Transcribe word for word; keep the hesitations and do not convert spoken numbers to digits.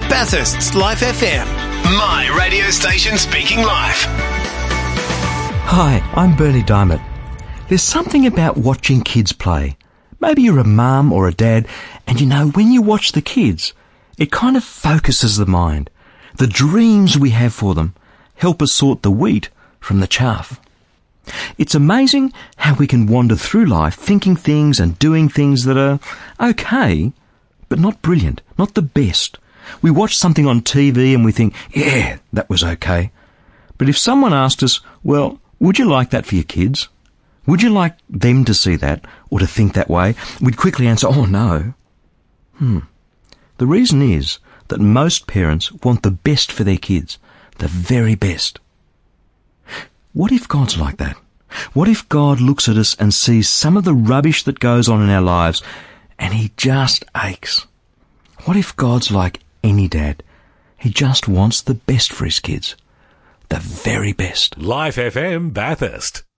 Bathurst's Life F M. My radio station speaking life. Hi, I'm Bernie Diamond. There's something about watching kids play. Maybe you're a mum or a dad, and you know, when you watch the kids, it kind of focuses the mind. The dreams we have for them help us sort the wheat from the chaff. It's amazing how we can wander through life thinking things and doing things that are okay, but not brilliant, not the best. We watch something on T V and we think, yeah, that was okay. But if someone asked us, well, would you like that for your kids? Would you like them to see that or to think that way? We'd quickly answer, oh no. Hmm. The reason is that most parents want the best for their kids, the very best. What if God's like that? What if God looks at us and sees some of the rubbish that goes on in our lives and he just aches? What if God's like any dad? He just wants the best for his kids. The very best. Life F M Bathurst.